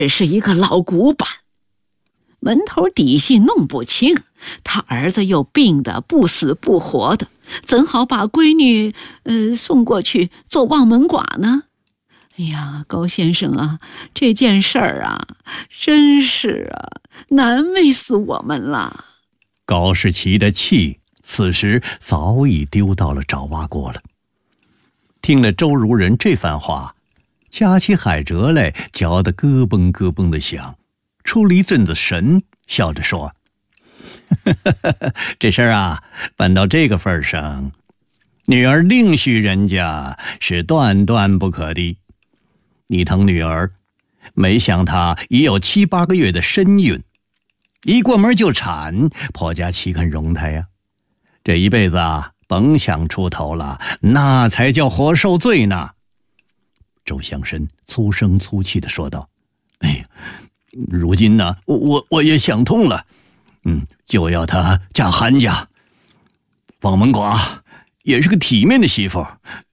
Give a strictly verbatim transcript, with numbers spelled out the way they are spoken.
只是一个老古板，门头底细弄不清，他儿子又病得不死不活的，怎好把闺女呃送过去做望门寡呢？哎呀，高先生啊，这件事儿啊，真是啊，难为死我们了。 高士奇的气此时早已丢到了爪哇国了。听了周如人这番话，夹起海蜇来嚼得咯嘣咯嘣的响，出了一阵子神，笑着说：这事儿啊，办到这个份上，女儿另许人家是断断不可的。你疼女儿，没想她已有七八个月的身孕，一过门就产，婆家岂肯容她呀？这一辈子啊，甭想出头了，那才叫活受罪呢。周乡绅粗声粗气地说道：哎呀，如今呢，我我我也想通了，嗯，就要她嫁韩家。望门寡也是个体面的媳妇，